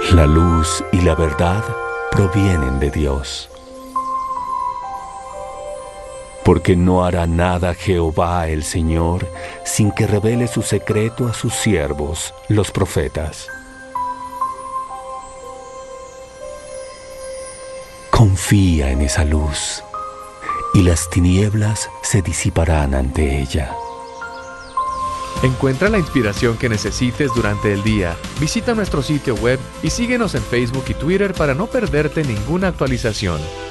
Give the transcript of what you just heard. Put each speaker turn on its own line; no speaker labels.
La luz y la verdad provienen de Dios. Porque no hará nada Jehová el Señor sin que revele su secreto a sus siervos, los profetas. Confía en esa luz, y las tinieblas se disiparán ante ella.
Encuentra la inspiración que necesites durante el día. Visita nuestro sitio web y síguenos en Facebook y Twitter para no perderte ninguna actualización.